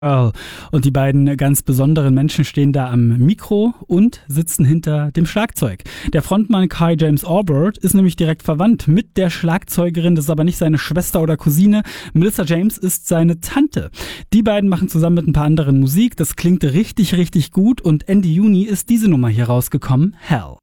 Oh, und die beiden ganz besonderen Menschen stehen da am Mikro und sitzen hinter dem Schlagzeug. Der Frontmann Kai James Orbert ist nämlich direkt verwandt mit der Schlagzeugerin, das ist aber nicht seine Schwester oder Cousine. Melissa James ist seine Tante. Die beiden machen zusammen mit ein paar anderen Musik, das klingt richtig, richtig gut und Ende Juni ist diese Nummer hier rausgekommen, Hell.